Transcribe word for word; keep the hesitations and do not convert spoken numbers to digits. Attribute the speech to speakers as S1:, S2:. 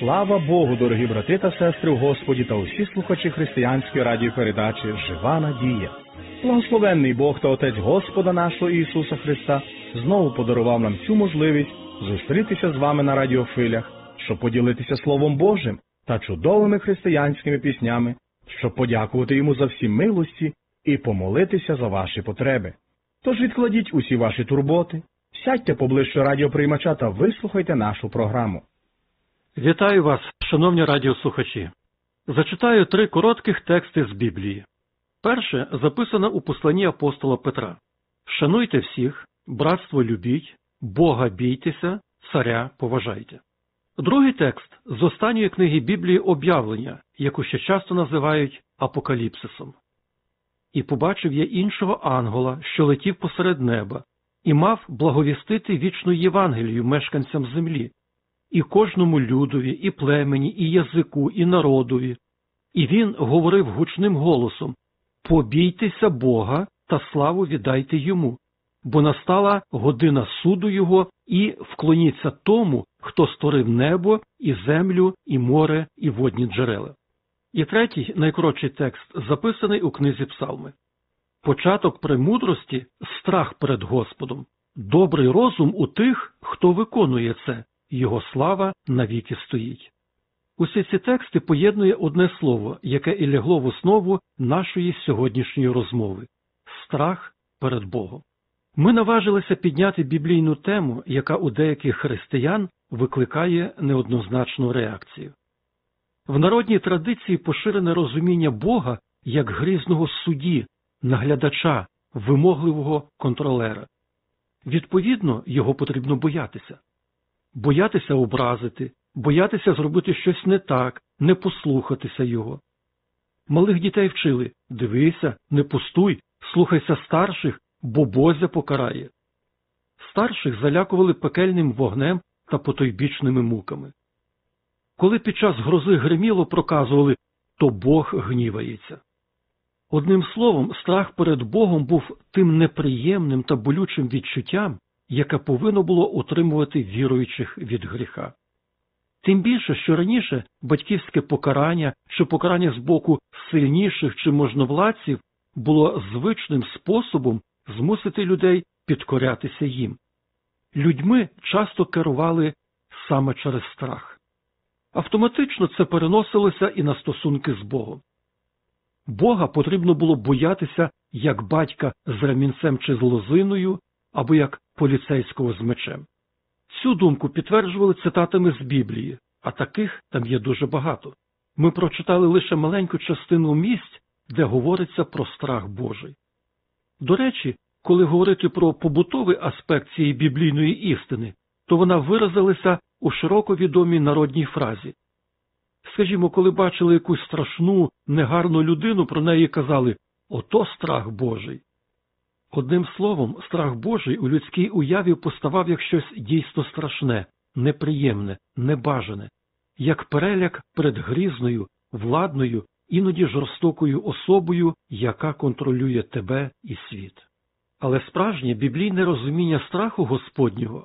S1: Слава Богу, дорогі брати та сестри в Господі та усі слухачі християнської радіопередачі «Жива надія». Благословенний Бог та Отець Господа нашого Ісуса Христа знову подарував нам цю можливість зустрітися з вами на радіохвилях, щоб поділитися Словом Божим та чудовими християнськими піснями, щоб подякувати Йому за всі милості і помолитися за ваші потреби. Тож відкладіть усі ваші турботи, сядьте поближче радіоприймача та вислухайте нашу програму.
S2: Вітаю вас, шановні радіослухачі. Зачитаю три коротких тексти з Біблії. Перше записано у посланні апостола Петра. «Шануйте всіх, братство любіть, Бога бійтеся, царя поважайте». Другий текст з останньої книги Біблії «Об'явлення», яку ще часто називають Апокаліпсисом. «І побачив я іншого ангела, що летів посеред неба, і мав благовістити вічну Євангелію мешканцям землі, і кожному людові, і племені, і язику, і народові. І він говорив гучним голосом: «Побійтеся Бога та славу віддайте Йому, бо настала година суду Його, і вклоніться тому, хто створив небо, і землю, і море, і водні джерела». І третій, найкоротший текст, записаний у книзі Псалми. «Початок премудрості – страх перед Господом, добрий розум у тих, хто виконує це, Його слава навіки стоїть». Усі ці тексти поєднує одне слово, яке і лягло в основу нашої сьогоднішньої розмови – страх перед Богом. Ми наважилися підняти біблійну тему, яка у деяких християн викликає неоднозначну реакцію. В народній традиції поширене розуміння Бога як грізного судді, наглядача, вимогливого контролера. Відповідно, його потрібно боятися. Боятися образити, боятися зробити щось не так, не послухатися його. Малих дітей вчили: дивися, не пустуй, слухайся старших, бо Бозя покарає. Старших залякували пекельним вогнем та потойбічними муками. Коли під час грози гриміло, проказували: то Бог гнівається. Одним словом, страх перед Богом був тим неприємним та болючим відчуттям, яке повинно було утримувати віруючих від гріха. Тим більше, що раніше батьківське покарання чи покарання з боку сильніших чи можновладців було звичним способом змусити людей підкорятися їм. Людьми часто керували саме через страх. Автоматично це переносилося і на стосунки з Богом. Бога потрібно було боятися як батька з ремінцем чи з лозиною, або як поліцейського з мечем. Цю думку підтверджували цитатами з Біблії, а таких там є дуже багато. Ми прочитали лише маленьку частину місць, де говориться про страх Божий. До речі, коли говорити про побутовий аспект цієї біблійної істини, то вона виразилася у широко відомій народній фразі. Скажімо, коли бачили якусь страшну, негарну людину, про неї казали: «Ото страх Божий». Одним словом, страх Божий у людській уяві поставав як щось дійсно страшне, неприємне, небажане, як переляк перед грізною, владною, іноді жорстокою особою, яка контролює тебе і світ. Але справжнє біблійне розуміння страху Господнього